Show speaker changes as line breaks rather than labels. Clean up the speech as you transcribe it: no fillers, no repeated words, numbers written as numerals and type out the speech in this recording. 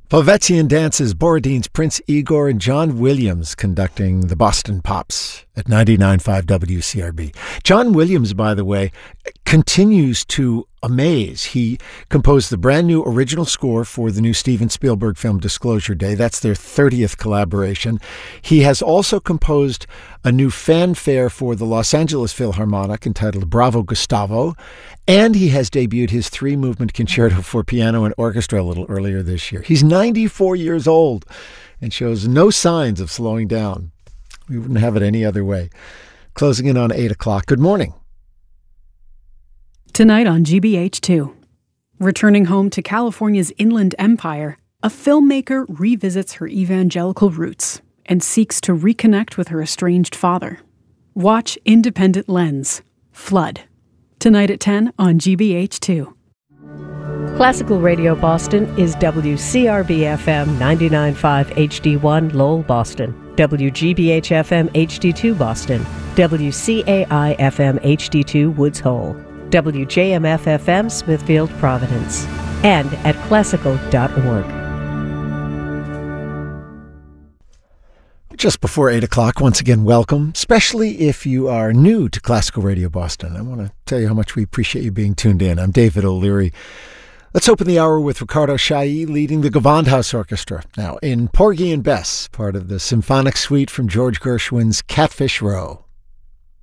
Helvetian dances, Borodine's Prince Igor, and John Williams conducting the Boston Pops at 99.5 WCRB. John Williams, by the way, continues to amaze. He composed the brand new original score for the new Steven Spielberg film Disclosure Day. That's their 30th collaboration. He has also composed a new fanfare for the Los Angeles Philharmonic entitled Bravo Gustavo, and he has debuted his 3-movement concerto for piano and orchestra a little earlier this year. He's 94 years old and shows no signs of slowing down. We wouldn't have it any other way. Closing in on 8 o'clock. Good morning.
Tonight on GBH2, returning home to California's Inland Empire, a filmmaker revisits her evangelical roots and seeks to reconnect with her estranged father. Watch Independent Lens, Flood. Tonight at 10 on GBH2.
Classical Radio Boston is WCRB-FM 99.5 HD1 Lowell, Boston, WGBH-FM HD2 Boston, WCAI-FM HD2 Woods Hole, WJMF-FM Smithfield, Providence, and at classical.org.
Just before 8 o'clock, once again, welcome, especially if you are new to Classical Radio Boston. I want to tell you how much we appreciate you being tuned in. I'm David O'Leary. Let's open the hour with Ricardo Chailly leading the Gewandhaus Orchestra. Now, in Porgy and Bess, part of the symphonic suite from George Gershwin's Catfish Row.